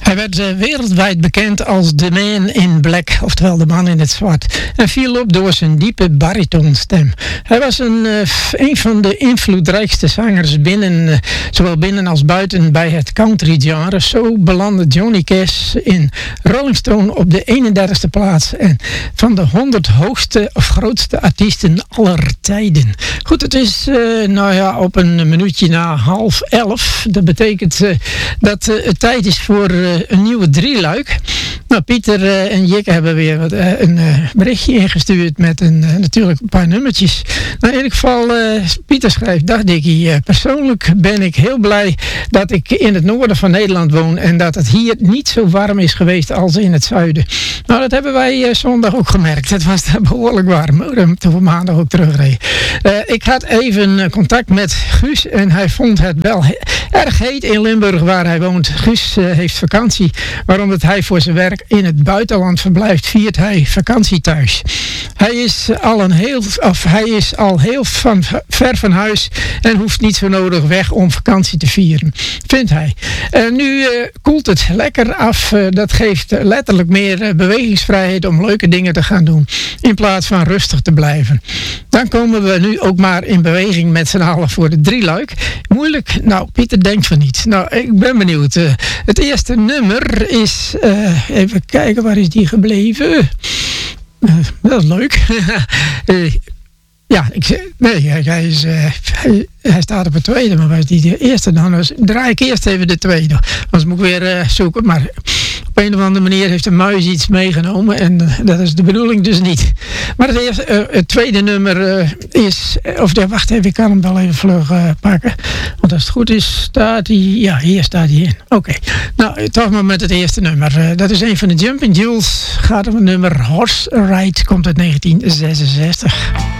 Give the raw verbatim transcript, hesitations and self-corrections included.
Hij werd uh, wereldwijd bekend als The Man in Black, oftewel de man in het zwart, en viel op door zijn diepe baritonstem. Hij was een, uh, een van de invloedrijkste zangers binnen, uh, zowel binnen als buiten bij het country-genre. Zo belandde Johnny Cash in Rolling Stone op de eenendertigste plaats en van de honderd hoogste of grootste artiesten aller tijden. Goed, het is uh, nou ja, op een minuutje na half elf. Dat betekent uh, dat uh, het tijd is voor uh, een nieuwe drieluik. Nou, Pieter uh, en Jikke hebben weer wat, uh, een uh, berichtje ingestuurd met een, uh, natuurlijk een paar nummertjes. Nou, in ieder geval, uh, Pieter schrijft: dag Dikkie, uh, persoonlijk ben ik heel blij dat ik in het noorden van Nederland woon en dat het hier niet zo warm is geweest als in het zuiden. Nou, dat hebben wij uh, zondag ook gemerkt. Het was behoorlijk warm uh, toen we maandag ook terugreden. Uh, ik had even uh, contact met Guus en hij vond het wel he- erg heet in Limburg waar hij woont. Guus uh, heeft vakantie, waarom dat hij voor zijn werk in het buitenland verblijft, viert hij vakantie thuis. Hij is al, een heel, of hij is al heel van, ver van huis en hoeft niet zo nodig weg om vakantie te vieren, vindt hij. Uh, nu uh, koelt het lekker af. Uh, dat geeft uh, letterlijk meer uh, bewegingsvrijheid om leuke dingen te gaan doen, in plaats van rustig te blijven. Dan komen we nu ook maar in beweging met z'n allen voor de drieluik. Moeilijk? Nou, Pieter denkt van niet. Nou, ik ben benieuwd. Uh, het eerste nummer is... Uh, even kijken, waar is die gebleven? Uh, dat is leuk. uh, ja, ik, nee, hij, is, uh, hij, hij staat op het tweede, maar waar is die de eerste dan? Dus draai ik eerst even de tweede. Anders moet ik weer uh, zoeken, maar... Op een of andere manier heeft de muis iets meegenomen en uh, dat is de bedoeling dus niet. Maar het, eerste, uh, het tweede nummer uh, is... Of ja, wacht even, ik kan hem wel even vlug uh, pakken. Want als het goed is, staat hij... Ja, hier staat hij in. Oké. Okay. Nou, toch maar met het eerste nummer. Uh, dat is een van de Jumping Jewels. Gaat om het nummer Horse Ride. Komt uit negentien zesenzestig.